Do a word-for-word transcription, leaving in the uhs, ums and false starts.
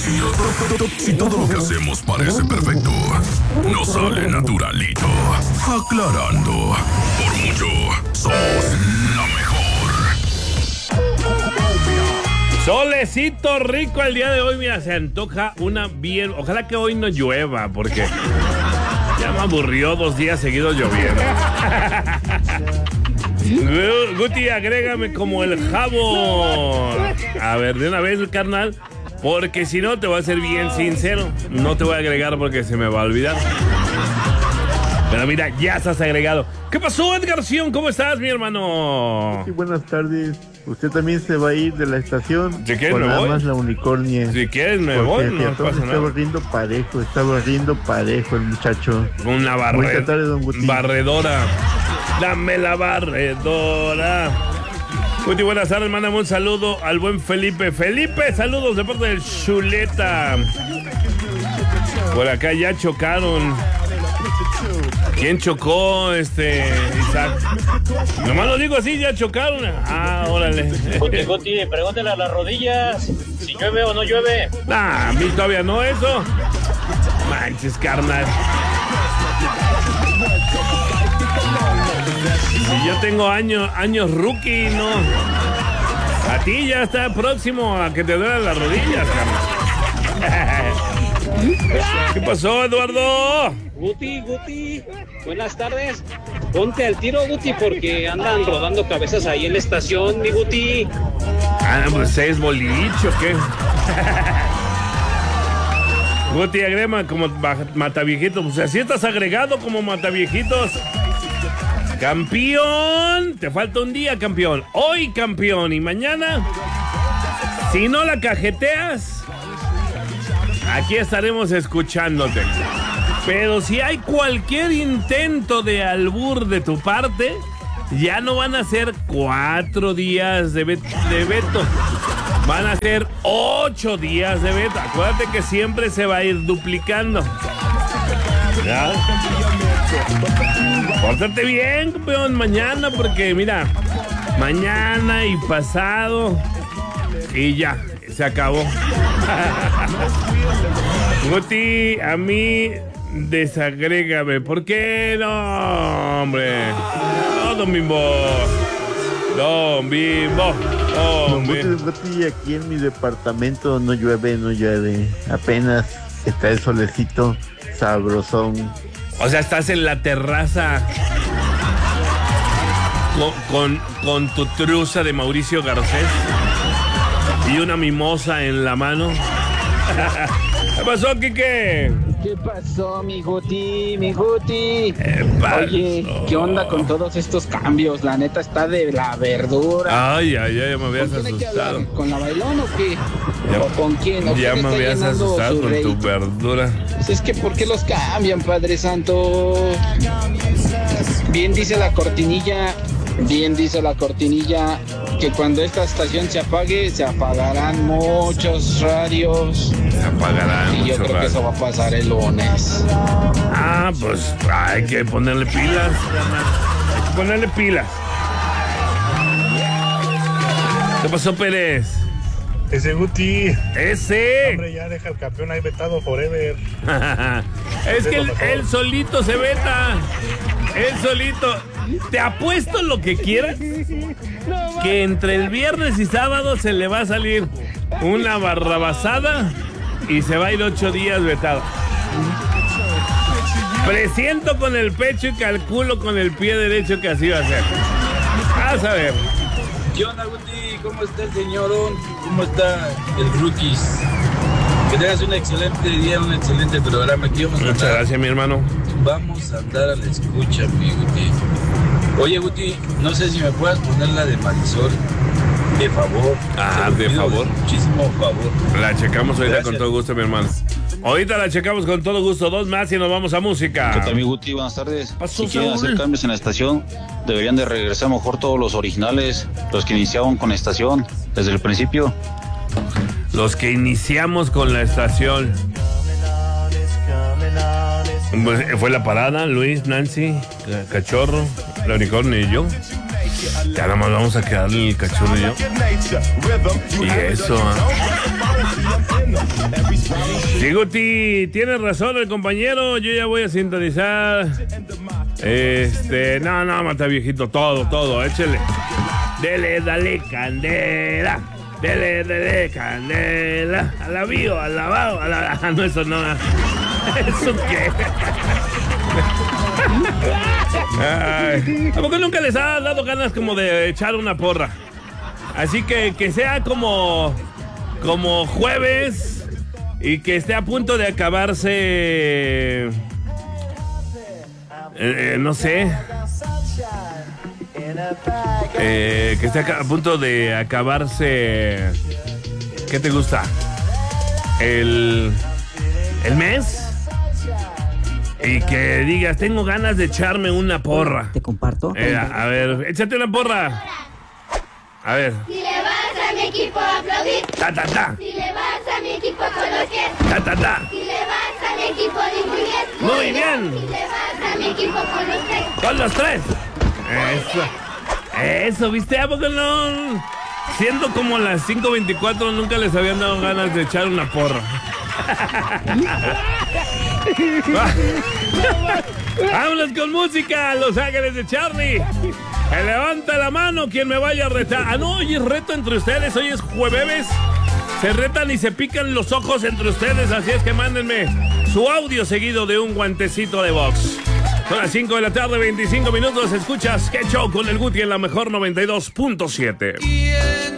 Si, si todo lo que hacemos parece perfecto, no sale naturalito. Aclarando, por mucho, somos la mejor. Solecito rico el día de hoy, mira, se antoja una bien. Ojalá que hoy no llueva, porque ya me aburrió dos días seguidos lloviendo. Guti, agrégame como el jabo. A ver, de una vez, carnal, porque si no te voy a ser bien sincero. No te voy a agregar porque se me va a olvidar. Pero mira, ya estás agregado. ¿Qué pasó, Edgar Sion? ¿Cómo estás, mi hermano? Sí, buenas tardes. Usted también se va a ir de la estación. Si quieres con me nada voy. más la unicornia. Si quieres me Porque voy, si no a todos pasa está nada. barriendo parejo, está barriendo parejo el muchacho. Una barre... Buenas tardes, don Guti. barredora. Dame la barredora. Guti, buenas tardes. Mándame un saludo al buen Felipe. Felipe, saludos de parte del Chuleta. Por acá ya chocaron. ¿Quién chocó, este, Isaac? Nomás lo digo así, ya chocaron. Ah, órale. Guti, Guti, pregúntale a las rodillas si llueve o no llueve. Ah, a mí todavía no eso. Manches, carnal. Si yo tengo años, años rookie, no. A ti ya está próximo a que te duelan las rodillas, carnal. ¿Qué pasó, Eduardo? Guti, Guti, buenas tardes. Ponte al tiro, Guti, porque andan rodando cabezas ahí en la estación, mi Guti. Ah, pues seis bolichos, ¿qué? Guti, agrema como mataviejitos. Pues así estás agregado como mataviejitos. Campeón, te falta un día, campeón. Hoy, campeón, y mañana, si no la cajeteas, aquí estaremos escuchándote. Pero si hay cualquier intento de albur de tu parte, ya no van a ser cuatro días de, bet- de veto. Van a ser ocho días de veto. Acuérdate que siempre se va a ir duplicando. ¿Ya? Pórtate bien, campeón, mañana, porque mira, mañana y pasado, y ya, se acabó. Guti, a mí, desagrégame. ¿Por qué no, hombre? No, don Bimbo. Don Bimbo. Don Guti, don Guti, aquí en mi departamento no llueve, no llueve. Apenas está el solecito sabrosón. O sea, estás en la terraza con, con, con tu truza de Mauricio Garcés y una mimosa en la mano. ¿Qué pasó, Quique? ¿Qué pasó, mi Guti, mi Guti? Epa. Oye, ¿qué onda con todos estos cambios? La neta está de la verdura. Ay, ay, ay, ya me habías ¿Con quién hay que asustado. hablar? ¿Con la bailón o qué? Ya- ¿O con quién? ¿O Ya quién me está habías llenando asustado su con tu rate? verdura. Pues es que, ¿por qué los cambian, Padre Santo? Bien dice la cortinilla, bien dice la cortinilla, que cuando esta estación se apague, se apagarán muchos radios. Se apagarán Y yo mucho creo que rato. eso va a pasar el lunes. Ah, pues hay que ponerle pilas. Hay que ponerle pilas. ¿Qué pasó, Pérez? Ese Guti. Ese. Hombre, ya deja el campeón ahí vetado forever. Es que él, él solito se veta. Él solito. Te apuesto lo que quieras que entre el viernes y sábado se le va a salir una barrabasada y se va a ir ocho días vetado. Presiento con el pecho y calculo con el pie derecho que así va a ser. Vas a ver. ¿Qué onda, Guti? ¿Cómo está el señorón? ¿Cómo está el rookies? Que tengas un excelente día, un excelente programa. Aquí vamos a Muchas andar. gracias, mi hermano. Vamos a andar a la escucha, mi Guti. Oye, Guti, no sé si me puedas poner la de Marisol. De favor. Ah, Te lo de pido favor. Muchísimo favor. La checamos ahorita Gracias. con todo gusto, mi hermano. Ahorita la checamos con todo gusto. Dos más y nos vamos a música. ¿Qué tal, mi Guti? Buenas tardes. Pasó, Si quieren Saúl. hacer cambios en la estación, deberían de regresar mejor todos los originales, los que iniciaban con la estación desde el principio. Los que iniciamos con la estación. Pues, fue la parada, Luis, Nancy, Cachorro, la unicornio y yo. Ya nada más vamos a quedar el Cachorro y yo. Y eso, ¿ah? Sí, Guti, tiene razón el compañero. Yo ya voy a sintonizar. Este, no, no, mata viejito, todo, todo, échele. Dele, dale, candela. Dele, dele, candela. A la bio, al lavado, a la. Ah, no, eso no. ¿Eso qué? Ay, ¿a poco nunca les ha dado ganas como de echar una porra? Así que que sea como como jueves y que esté a punto de acabarse eh, eh, no sé eh, que esté a punto de acabarse. ¿Qué te gusta? El el mes. Y que digas, tengo ganas de echarme una porra. Te comparto. Eh, a ver, échate una porra. A ver. Si le vas a mi equipo a aplaudir. Ta, ta, ta. Si le vas a mi equipo con los pies. Ta, ta, ta. Si le vas a mi equipo muy bien. Muy, muy bien. bien. Si le vas a mi equipo con los tres. Con los tres. Eso. Eso, ¿viste? ¿A poco no? Siendo como las cinco veinticuatro, nunca les habían dado ganas de echar una porra. Vámonos con música, Los Ángeles de Charlie. Me levanta la mano quien me vaya a retar. Ah, no, hoy es reto entre ustedes, hoy es jueves. Se retan y se pican los ojos entre ustedes, así es que mándenme su audio seguido de un guantecito de box. Son las cinco de la tarde, veinticinco minutos. Escuchas Qué Show con el Guti en la mejor noventa y dos punto siete.